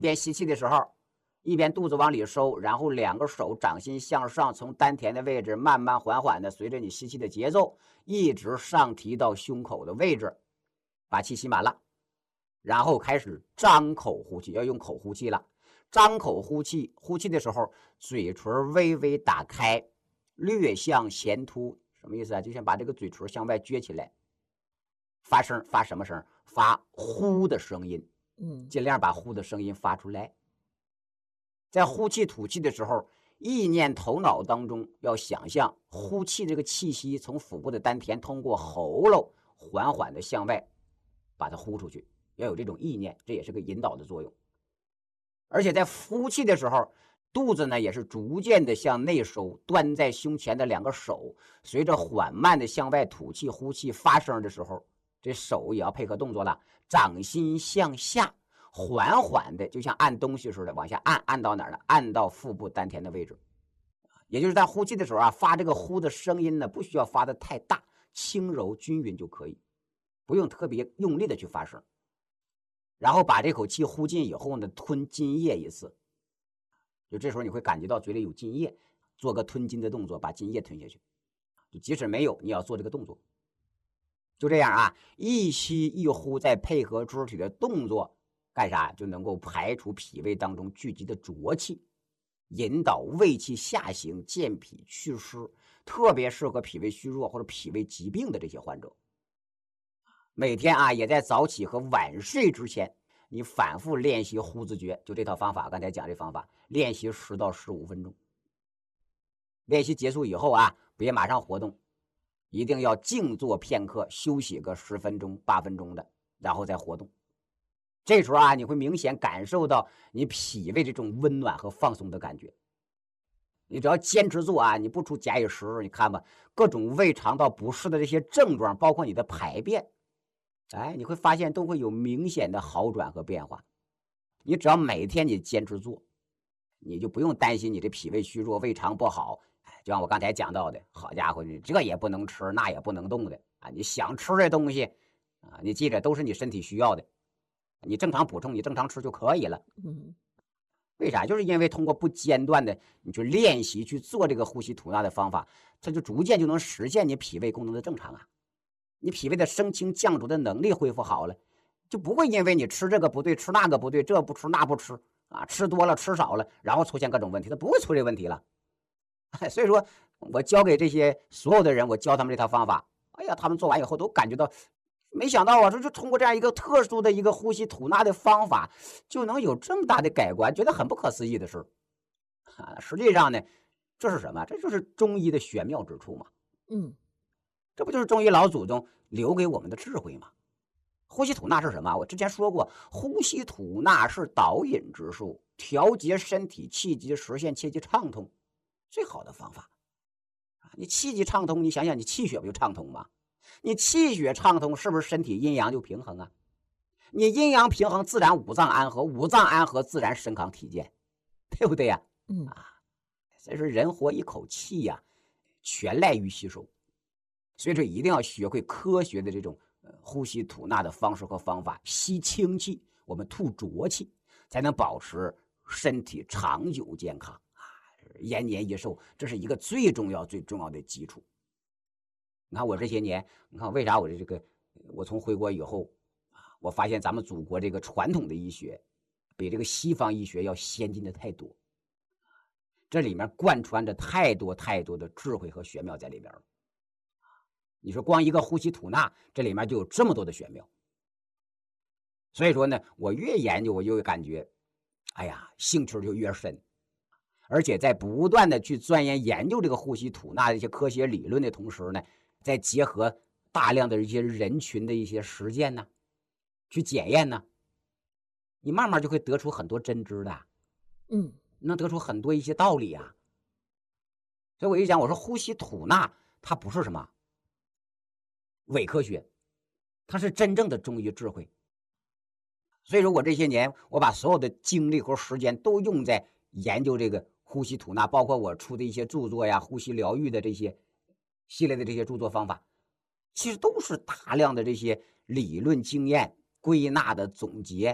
边吸气的时候，一边肚子往里收，然后两个手掌心向上，从丹田的位置慢慢缓缓的随着你吸气的节奏，一直上提到胸口的位置，把气吸满了，然后开始张口呼气，要用口呼气了。张口呼气，呼气的时候嘴唇微微打开，略向前凸，什么意思啊？就像把这个嘴唇向外撅起来，发声，发什么声？发呼的声音，尽量把呼的声音发出来。在呼气吐气的时候，意念头脑当中要想象呼气这个气息从腹部的丹田通过喉咙缓缓的向外把它呼出去，要有这种意念，这也是个引导的作用。而且在呼气的时候，肚子呢也是逐渐的向内收，端在胸前的两个手随着缓慢的向外吐气呼气发声的时候，这手也要配合动作了，掌心向下缓缓的，就像按东西似的往下按，按到哪儿呢？按到腹部丹田的位置。也就是在呼气的时候啊，发这个呼的声音呢，不需要发的太大，轻柔均匀就可以，不用特别用力的去发声。然后把这口气呼进以后呢，吞津液一次，就这时候你会感觉到嘴里有津液，做个吞津的动作，把津液吞下去。就即使没有，你要做这个动作。就这样啊，一吸一呼，再配合肢体的动作，干啥就能够排除脾胃当中聚集的浊气，引导胃气下行，健脾祛湿，特别适合脾胃虚弱或者脾胃疾病的这些患者。每天啊，也在早起和晚睡之前，你反复练习呼字诀，就这套方法，刚才讲这方法，练习10到15分钟。练习结束以后啊，别马上活动，一定要静坐片刻，休息个10分钟、8分钟的，然后再活动。这时候啊，你会明显感受到你脾胃这种温暖和放松的感觉。你只要坚持做啊，你不出假以时日，你看吧，各种胃肠道不适的这些症状，包括你的排便，你会发现都会有明显的好转和变化。你只要每天你坚持做，你就不用担心你这脾胃虚弱、胃肠不好。就像我刚才讲到的，好家伙，你这也不能吃，那也不能动的啊！你想吃这东西啊，你记着都是你身体需要的，你正常补充，你正常吃就可以了。为啥？就是因为通过不间断的你去练习去做这个呼吸吐纳的方法，它就逐渐就能实现你脾胃功能的正常啊。你脾胃的升清降浊的能力恢复好了，就不会因为你吃这个不对，吃那个不对，这不吃那不吃啊，吃多了吃少了，然后出现各种问题，它不会出这问题了。所以说我教给这些所有的人，我教他们这套方法，哎呀，他们做完以后都感觉到，没想到啊，就通过这样一个特殊的一个呼吸吐纳的方法，就能有这么大的改观，觉得很不可思议的事啊。实际上呢，这是什么？这就是中医的玄妙之处嘛。这不就是中医老祖宗留给我们的智慧吗？呼吸吐纳是什么？我之前说过，呼吸吐纳是导引之术，调节身体气机，实现气机畅通最好的方法。你气机畅通，你想想你气血不就畅通吗？你气血畅通，是不是身体阴阳就平衡啊？你阴阳平衡，自然五脏安和，五脏安和，自然身康体健，对不对呀？所以说人活一口气呀，全赖于吸收。所以说一定要学会科学的这种呼吸吐纳的方式和方法，吸清气，我们吐浊气，才能保持身体长久健康啊，延年益寿，这是一个最重要的基础。你看我这些年，你看为啥我从回国以后啊，我发现咱们祖国这个传统的医学比这个西方医学要先进的太多，这里面贯穿着太多的智慧和玄妙在里边了。你说光一个呼吸吐纳，这里面就有这么多的玄妙。所以说呢，我越研究我就感觉，哎呀，兴趣就越深。而且在不断的去钻研究这个呼吸吐纳的一些科学理论的同时呢，再结合大量的一些人群的一些实践呢，去检验呢，你慢慢就会得出很多真知的，能得出很多一些道理啊。所以我一讲，我说呼吸吐纳它不是什么伪科学，它是真正的中医智慧。所以说我这些年，我把所有的精力和时间都用在研究这个呼吸吐纳，包括我出的一些著作呀，呼吸疗愈的这些系列的这些著作方法，其实都是大量的这些理论经验归纳的总结，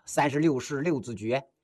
36式六字诀，